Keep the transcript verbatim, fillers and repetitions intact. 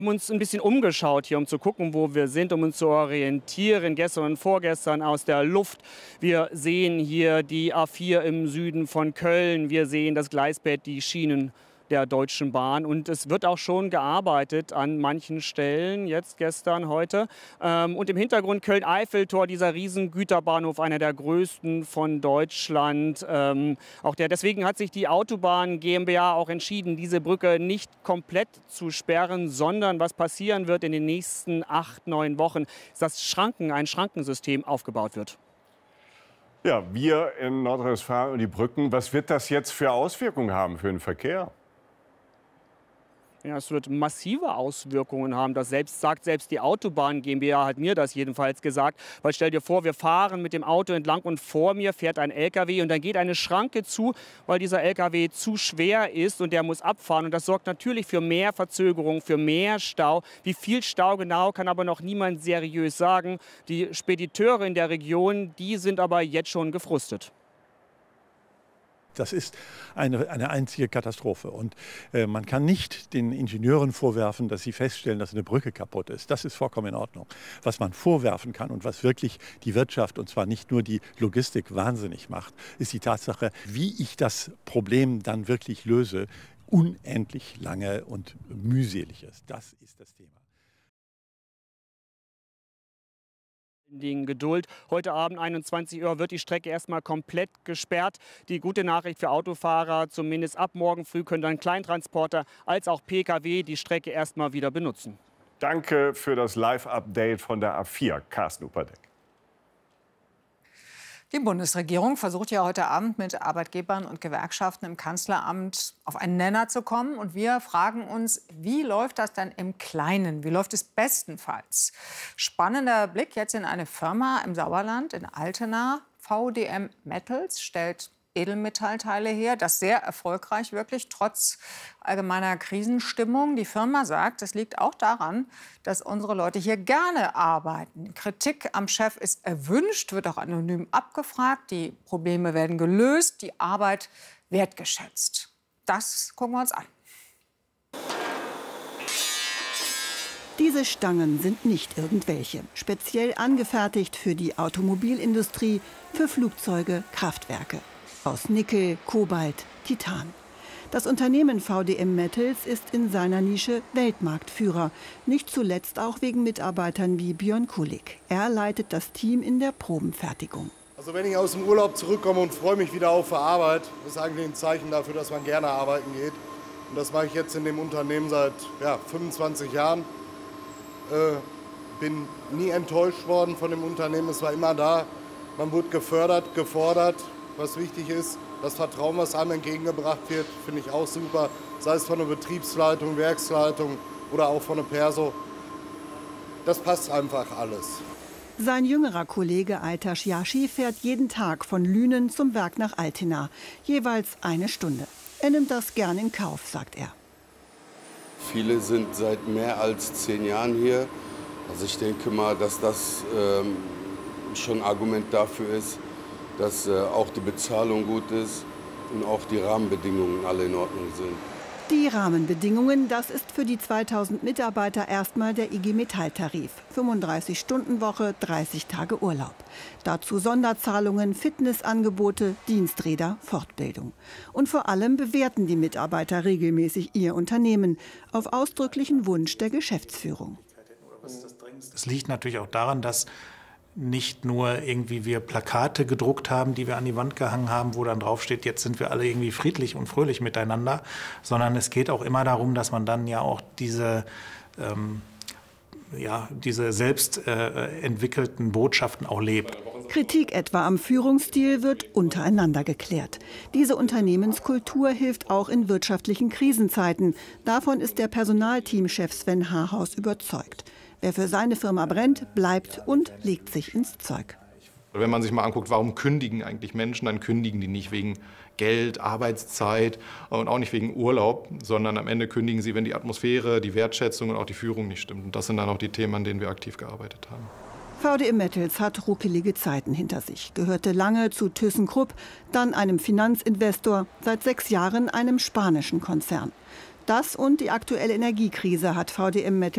Wir haben uns ein bisschen umgeschaut hier, um zu gucken, wo wir sind, um uns zu orientieren. Gestern und vorgestern aus der Luft. Wir sehen hier die A vier im Süden von Köln. Wir sehen das Gleisbett, die Schienen der Deutschen Bahn. Und es wird auch schon gearbeitet an manchen Stellen, jetzt, gestern, heute. Und im Hintergrund Köln-Eiffeltor, dieser riesen Güterbahnhof, einer der größten von Deutschland. Auch der, deswegen hat sich die Autobahn GmbH auch entschieden, diese Brücke nicht komplett zu sperren, sondern was passieren wird in den nächsten acht, neun Wochen, ist, dass Schranken, ein Schrankensystem aufgebaut wird. Ja, wir in Nordrhein-Westfalen und die Brücken, was wird das jetzt für Auswirkungen haben für den Verkehr? Ja, es wird massive Auswirkungen haben. Das selbst sagt selbst die Autobahn GmbH, hat mir das jedenfalls gesagt. Weil stell dir vor, wir fahren mit dem Auto entlang und vor mir fährt ein L K W und dann geht eine Schranke zu, weil dieser L K W zu schwer ist und der muss abfahren. Und das sorgt natürlich für mehr Verzögerung, für mehr Stau. Wie viel Stau genau, kann aber noch niemand seriös sagen. Die Spediteure in der Region, die sind aber jetzt schon gefrustet. Das ist eine, eine einzige Katastrophe. Und äh, man kann nicht den Ingenieuren vorwerfen, dass sie feststellen, dass eine Brücke kaputt ist. Das ist vollkommen in Ordnung. Was man vorwerfen kann und was wirklich die Wirtschaft, und zwar nicht nur die Logistik, wahnsinnig macht, ist die Tatsache, wie ich das Problem dann wirklich löse, unendlich lange und mühselig ist. Das ist das Thema. Geduld. Heute Abend einundzwanzig Uhr wird die Strecke erstmal komplett gesperrt. Die gute Nachricht für Autofahrer, zumindest ab morgen früh können dann Kleintransporter als auch P K W die Strecke erstmal wieder benutzen. Danke für das Live-Update von der A vier, Carsten Uperdeck. Die Bundesregierung versucht ja heute Abend mit Arbeitgebern und Gewerkschaften im Kanzleramt auf einen Nenner zu kommen. Und wir fragen uns, wie läuft das dann im Kleinen? Wie läuft es bestenfalls? Spannender Blick jetzt in eine Firma im Sauerland, in Altena. V D M Metals stellt Edelmetallteile her, das sehr erfolgreich wirklich, trotz allgemeiner Krisenstimmung. Die Firma sagt, es liegt auch daran, dass unsere Leute hier gerne arbeiten. Kritik am Chef ist erwünscht, wird auch anonym abgefragt. Die Probleme werden gelöst, die Arbeit wertgeschätzt. Das gucken wir uns an. Diese Stangen sind nicht irgendwelche. Speziell angefertigt für die Automobilindustrie, für Flugzeuge, Kraftwerke. Aus Nickel, Kobalt, Titan. Das Unternehmen V D M Metals ist in seiner Nische Weltmarktführer. Nicht zuletzt auch wegen Mitarbeitern wie Björn Kulik. Er leitet das Team in der Probenfertigung. Also wenn ich aus dem Urlaub zurückkomme und freue mich wieder auf die Arbeit, ist eigentlich ein Zeichen dafür, dass man gerne arbeiten geht. Und das mache ich jetzt in dem Unternehmen seit ja, fünfundzwanzig Jahren. Äh, bin nie enttäuscht worden von dem Unternehmen. Es war immer da. Man wurde gefördert, gefordert. Was wichtig ist, das Vertrauen, was einem entgegengebracht wird, finde ich auch super. Sei es von der Betriebsleitung, Werksleitung oder auch von der Perso. Das passt einfach alles. Sein jüngerer Kollege Aytaş Yashi fährt jeden Tag von Lünen zum Werk nach Altena. Jeweils eine Stunde. Er nimmt das gern in Kauf, sagt er. Viele sind seit mehr als zehn Jahren hier. Also ich denke mal, dass das ähm, schon ein Argument dafür ist, dass äh, auch die Bezahlung gut ist und auch die Rahmenbedingungen alle in Ordnung sind. Die Rahmenbedingungen, das ist für die zweitausend Mitarbeiter erstmal der I G Metall-Tarif. fünfunddreißig Stunden Woche, dreißig Tage Urlaub. Dazu Sonderzahlungen, Fitnessangebote, Diensträder, Fortbildung. Und vor allem bewerten die Mitarbeiter regelmäßig ihr Unternehmen auf ausdrücklichen Wunsch der Geschäftsführung. Es liegt natürlich auch daran, dass nicht nur irgendwie wir Plakate gedruckt haben, die wir an die Wand gehangen haben, wo dann drauf steht, jetzt sind wir alle irgendwie friedlich und fröhlich miteinander, sondern es geht auch immer darum, dass man dann ja auch diese, ähm, ja, diese selbst äh, entwickelten Botschaften auch lebt. Kritik etwa am Führungsstil wird untereinander geklärt. Diese Unternehmenskultur hilft auch in wirtschaftlichen Krisenzeiten. Davon ist der Personalteamchef Sven Haarhaus überzeugt. Wer für seine Firma brennt, bleibt und legt sich ins Zeug. Wenn man sich mal anguckt, warum kündigen eigentlich Menschen, dann kündigen die nicht wegen Geld, Arbeitszeit und auch nicht wegen Urlaub, sondern am Ende kündigen sie, wenn die Atmosphäre, die Wertschätzung und auch die Führung nicht stimmt. Und das sind dann auch die Themen, an denen wir aktiv gearbeitet haben. V D M Metals hat ruckelige Zeiten hinter sich, gehörte lange zu ThyssenKrupp, dann einem Finanzinvestor, seit sechs Jahren einem spanischen Konzern. Das und die aktuelle Energiekrise hat V D M Metals